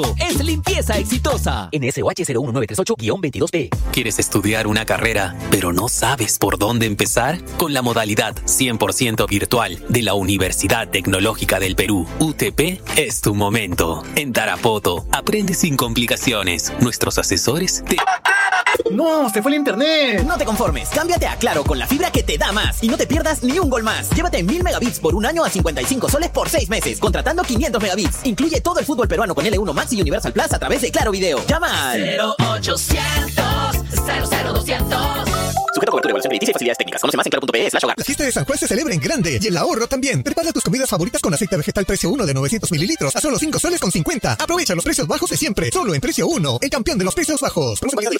Es limpieza exitosa. NSOH 01938-22B. ¿Quieres estudiar una carrera, pero no sabes por dónde empezar? Con la modalidad 100% virtual de la Universidad Tecnológica del Perú, UTP, es tu momento. En Tarapoto, aprende sin complicaciones. Nuestros asesores te... ¡No! ¡Se fue el internet! No te conformes. Cámbiate a Claro con la fibra que te da más. Y no te pierdas ni un gol más. Llévate 1000 megabits por un año a 55 soles por 6 meses. Contratando 500 megabits. Incluye todo el fútbol peruano con L1 Max y Universal Plus a través de Claro Video. Llama al 0800 00200. Sujeto a cobertura, evaluación crediticia y facilidades técnicas. Conoce más en claro.pe/hogar. La fiesta de San Juan se celebra en grande y el ahorro también. Prepara tus comidas favoritas con aceite vegetal precio 1 de 900 mililitros a solo 5 soles con 50. Aprovecha los precios bajos de siempre. Solo en precio 1, el campeón de los precios bajos.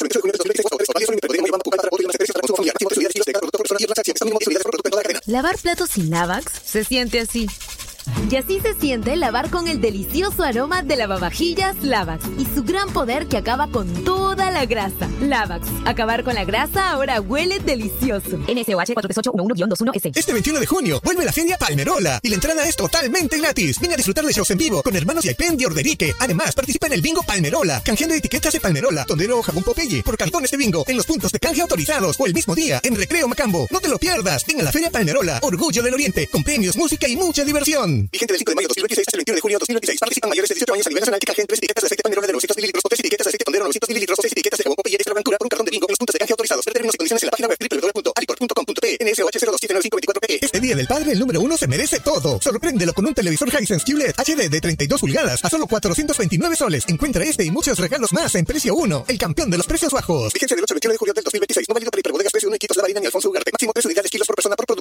Lavar platos sin Lavax se siente así. Y así se siente lavar con el delicioso aroma de lavavajillas Lavax y su gran poder que acaba con toda la grasa. Lavax, acabar con la grasa ahora huele delicioso. NSOH 43811-21S. Este 21 de junio vuelve la Feria Palmerola y la entrada es totalmente gratis. Ven a disfrutar de shows en vivo con Hermanos Yaipen de Orderique. Además, participa en el bingo Palmerola, canjeando etiquetas de Palmerola, Tondero o Jabón Popeye por cartones de bingo en los puntos de canje autorizados o el mismo día en Recreo Macambo. No te lo pierdas. Ven a la Feria Palmerola, Orgullo del Oriente, con premios, música y mucha diversión. Vigente del 5 de mayo 2026 hasta el 21 de junio 2026. Participan mayores de 18 años a nivel nacional que canjeen 3 etiquetas de aceite Palmerola de 900 mililitros o 3 etiquetas de aceite Tondero 900 mililitros o 6 etiquetas de Jabón Popeye Extra Blancura por un cartón de bingo en los puntos de canje autorizados. Ver términos y condiciones en la página web www.alicor.com.pe. NSOH 0279524PE. Este día del padre, el número 1 se merece todo. Sorpréndelo con un televisor Hisense QLED HD de 32 pulgadas a solo 429 soles. Encuentra este y muchos regalos más en precio 1, el campeón de los precios bajos. Vigencia del 8 al 21 de julio del 2026. No válido para hiperbodegas precio 1 y Quitos La Marina ni Alfonso Ugarte. Máximo 3 unidades kilos por persona por producto.